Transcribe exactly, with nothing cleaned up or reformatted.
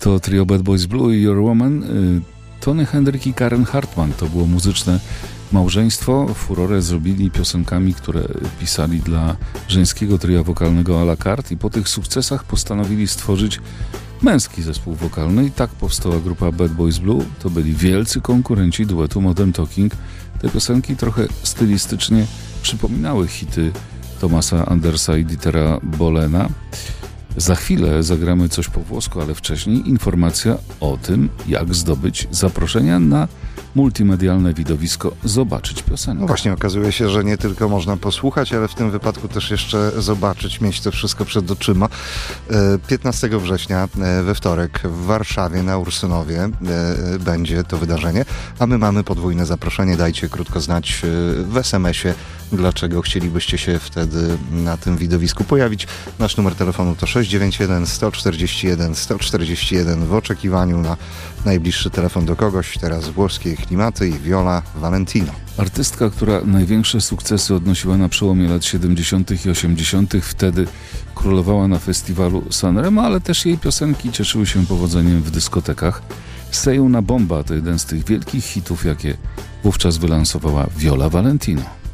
To trio Bad Boys Blue i Your Woman. Tony Hendrik i Karen Hartman to było muzyczne małżeństwo. Furorę zrobili piosenkami, które pisali dla żeńskiego tria wokalnego à la carte i po tych sukcesach postanowili stworzyć męski zespół wokalny i tak powstała grupa Bad Boys Blue. To byli wielcy konkurenci duetu Modern Talking. Te piosenki trochę stylistycznie przypominały hity Thomasa Andersa i Dietera Bohlena. Za chwilę zagramy coś po włosku, ale wcześniej informacja o tym, jak zdobyć zaproszenia na multimedialne widowisko Zobaczyć Piosenkę. No właśnie, okazuje się, że nie tylko można posłuchać, ale w tym wypadku też jeszcze zobaczyć, mieć to wszystko przed oczyma. piętnastego września we wtorek w Warszawie na Ursynowie będzie to wydarzenie, a my mamy podwójne zaproszenie. Dajcie krótko znać w es em esie, dlaczego chcielibyście się wtedy na tym widowisku pojawić. Nasz numer telefonu to sześć dziewięć jeden sto czterdzieści jeden sto czterdzieści jeden w oczekiwaniu na najbliższy telefon do kogoś. Teraz włoskie klimaty i Viola Valentino. Artystka, która największe sukcesy odnosiła na przełomie lat siedemdziesiątych i osiemdziesiątych. Wtedy królowała na festiwalu Sanremo, ale też jej piosenki cieszyły się powodzeniem w dyskotekach. Say Una Bomba to jeden z tych wielkich hitów, jakie wówczas wylansowała Viola Valentino.